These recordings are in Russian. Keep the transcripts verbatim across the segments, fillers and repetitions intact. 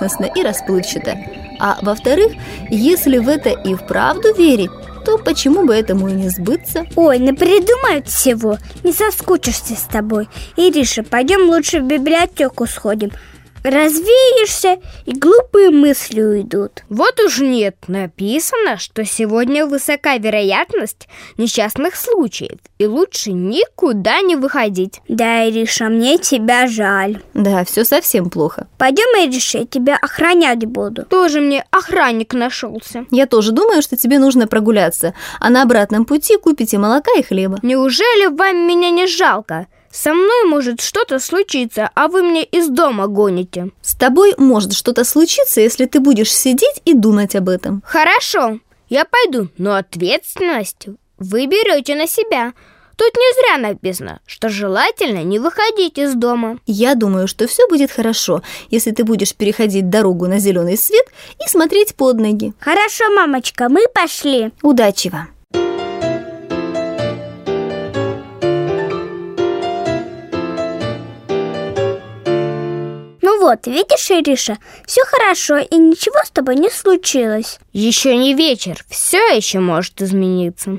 поверхностно и расплывчато. А во-вторых, если в это и вправду верить, то почему бы этому и не сбыться? Ой, напридумают всего. Не соскучишься с тобой. Ириша, пойдем лучше в библиотеку сходим. Развеешься, и глупые мысли уйдут. Вот уж нет, написано, что сегодня высока вероятность несчастных случаев, и лучше никуда не выходить. Да, Ириша, мне тебя жаль. Да, все совсем плохо. Пойдем, Ириша, я тебя охранять буду. Тоже мне охранник нашелся. Я тоже думаю, что тебе нужно прогуляться, а на обратном пути купите молока и хлеба. Неужели вам меня не жалко? Со мной может что-то случиться, а вы мне из дома гоните. С тобой может что-то случиться, если ты будешь сидеть и думать об этом. Хорошо, я пойду, но ответственность вы берете на себя. Тут не зря написано, что желательно не выходить из дома. Я думаю, что все будет хорошо, если ты будешь переходить дорогу на зеленый свет и смотреть под ноги. Хорошо, мамочка, мы пошли. Удачи вам. Ну вот, видишь, Ириша, все хорошо и ничего с тобой не случилось. Еще не вечер, все еще может измениться.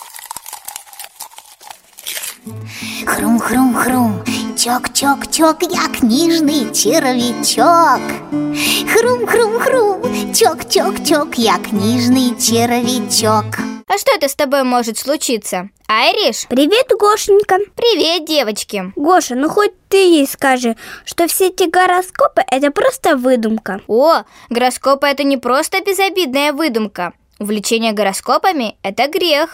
Хрум-хрум-хрум, чок-чок-чок, я книжный червячок. Хрум-хрум-хрум, чок-чок-чок, я книжный червячок. А что это с тобой может случиться, Айриш? Привет, Гошенька. Привет, девочки. Гоша, ну хоть ты ей скажи, что все эти гороскопы – это просто выдумка. О, гороскопы – это не просто безобидная выдумка. Увлечение гороскопами – это грех.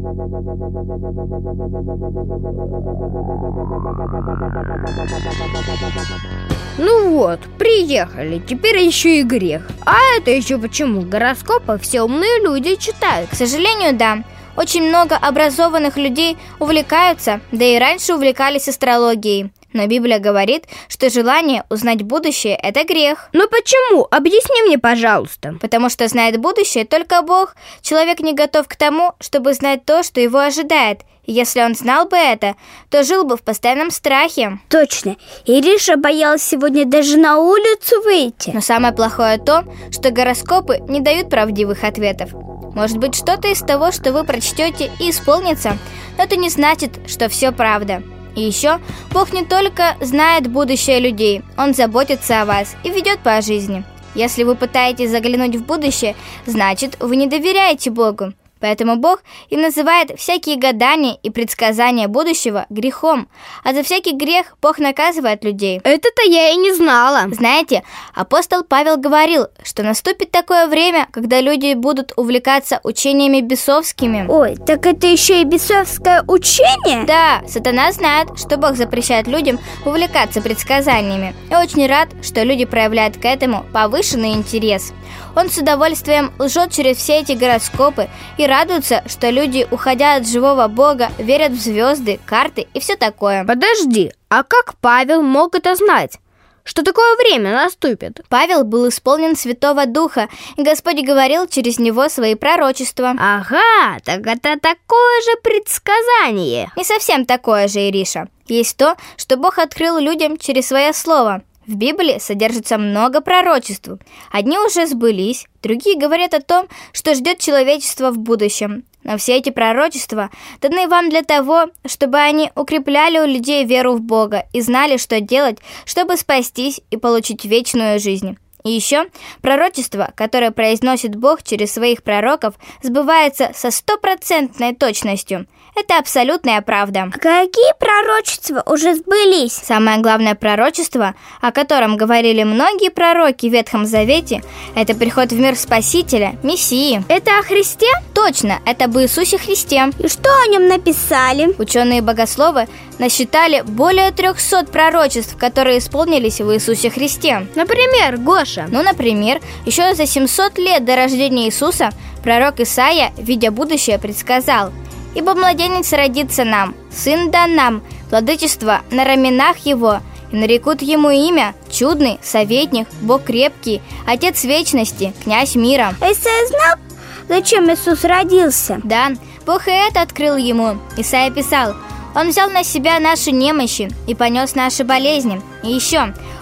Ну вот, приехали, теперь еще и грех. А это еще почему? Гороскопы все умные люди читают. К сожалению, да. Очень много образованных людей увлекаются, да и раньше увлекались астрологией. Но Библия говорит, что желание узнать будущее – это грех. Но почему? Объясни мне, пожалуйста. Потому что знает будущее только Бог. Человек не готов к тому, чтобы знать то, что его ожидает. И если он знал бы это, то жил бы в постоянном страхе. Точно. Ириша боялась сегодня даже на улицу выйти. Но самое плохое то, что гороскопы не дают правдивых ответов. Может быть, что-то из того, что вы прочтете, и исполнится, но это не значит, что все правда. И еще Бог не только знает будущее людей, Он заботится о вас и ведет по жизни. Если вы пытаетесь заглянуть в будущее, значит, вы не доверяете Богу. Поэтому Бог и называет всякие гадания и предсказания будущего грехом. А за всякий грех Бог наказывает людей. Это-то я и не знала. Знаете, апостол Павел говорил, что наступит такое время, когда люди будут увлекаться учениями бесовскими. Ой, так это еще и бесовское учение? Да, сатана знает, что Бог запрещает людям увлекаться предсказаниями. И очень рад, что люди проявляют к этому повышенный интерес. Он с удовольствием лжет через все эти гороскопы и радуется, что люди, уходя от живого Бога, верят в звезды, карты и все такое. Подожди, а как Павел мог это знать? Что такое время наступит? Павел был исполнен Святого Духа, и Господь говорил через него свои пророчества. Ага, так это такое же предсказание. Не совсем такое же, Ириша. Есть то, что Бог открыл людям через свое слово. В Библии содержится много пророчеств. Одни уже сбылись, другие говорят о том, что ждет человечество в будущем. Но все эти пророчества даны вам для того, чтобы они укрепляли у людей веру в Бога и знали, что делать, чтобы спастись и получить вечную жизнь. И еще пророчество, которое произносит Бог через своих пророков, сбывается со стопроцентной точностью. Это абсолютная правда. А какие пророчества уже сбылись? Самое главное пророчество, о котором говорили многие пророки в Ветхом Завете, это приход в мир Спасителя, Мессии. Это о Христе? Точно, это об Иисусе Христе. И что о нем написали? Ученые-богословы насчитали более трехсот пророчеств, которые исполнились в Иисусе Христе. Например, Гоша? Ну, например, еще за семьсот лет до рождения Иисуса пророк Исаия, видя будущее, предсказал: «Ибо младенец родится нам, сын дан нам, владычество на раменах его, и нарекут ему имя Чудный, Советник, Бог крепкий, Отец вечности, Князь мира». А Исаия знал, зачем Иисус родился? Да, Бог и это открыл ему. Исаия писал: «Он взял на себя наши немощи и понес наши болезни». И еще: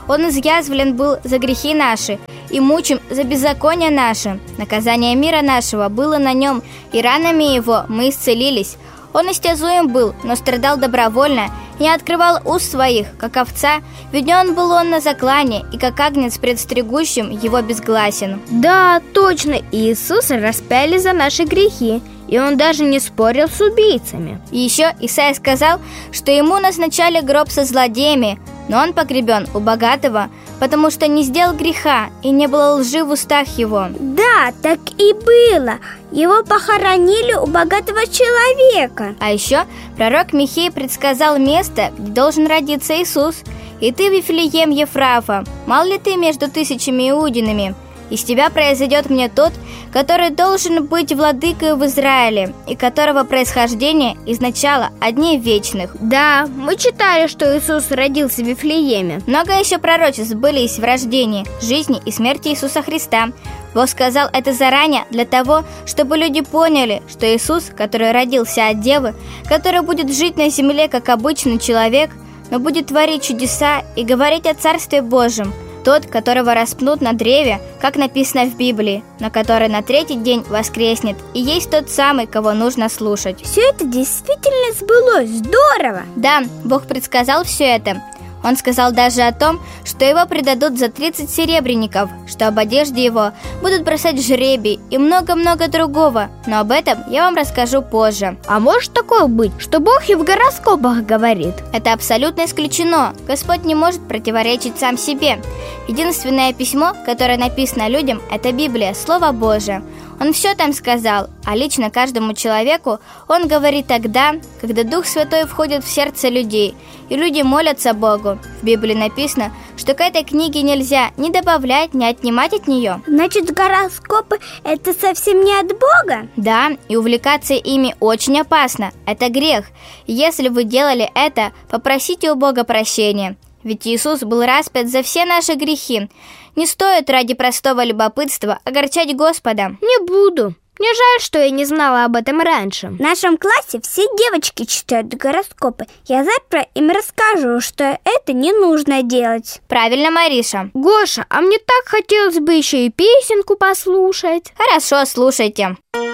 Он изъязвлен был за грехи наши и мучим за беззаконие наше. Наказание мира нашего было на нем, и ранами его мы исцелились. Он истязуем был, но страдал добровольно, и не открывал уст своих, как овца, веден был он на заклане, и как агнец пред стригущим его безгласен». Да, точно, Иисуса распяли за наши грехи, и он даже не спорил с убийцами. И еще Исайя сказал, что ему назначали гроб со злодеями, но он погребен у богатого, потому что не сделал греха, и не было лжи в устах его. Да, так и было. Его похоронили у богатого человека. А еще пророк Михей предсказал место, где должен родиться Иисус. «И ты, Вифлеем Ефрафа, мал ли ты между тысячами иудинами? Из тебя произойдет мне тот, который должен быть владыкой в Израиле, и которого происхождение изначало от дней вечных». Да, мы читали, что Иисус родился в Вифлееме. Много еще пророчеств сбылись в рождении, жизни и смерти Иисуса Христа. Бог сказал это заранее для того, чтобы люди поняли, что Иисус, который родился от Девы, который будет жить на земле как обычный человек, но будет творить чудеса и говорить о Царстве Божьем, тот, которого распнут на древе, как написано в Библии, но который на третий день воскреснет, и есть тот самый, кого нужно слушать. Все это действительно сбылось, здорово! Да, Бог предсказал все это. Он сказал даже о том, что его предадут за тридцать серебряников, что об одежде его будут бросать жребий и много-много другого, но об этом я вам расскажу позже. А может такое быть, что Бог и в гороскопах говорит? Это абсолютно исключено. Господь не может противоречить сам себе. Единственное письмо, которое написано людям, это Библия, Слово Божие. Он все там сказал, а лично каждому человеку он говорит тогда, когда Дух Святой входит в сердце людей, и люди молятся Богу. В Библии написано, что к этой книге нельзя ни добавлять, ни отнимать от нее. Значит, гороскопы – это совсем не от Бога? Да, и увлекаться ими очень опасно. Это грех. И если вы делали это, попросите у Бога прощения. Ведь Иисус был распят за все наши грехи. Не стоит ради простого любопытства огорчать Господа. Не буду. Мне жаль, что я не знала об этом раньше. В нашем классе все девочки читают гороскопы. Я завтра им расскажу, что это не нужно делать. Правильно, Мариша. Гоша, а мне так хотелось бы еще и песенку послушать. Хорошо, слушайте.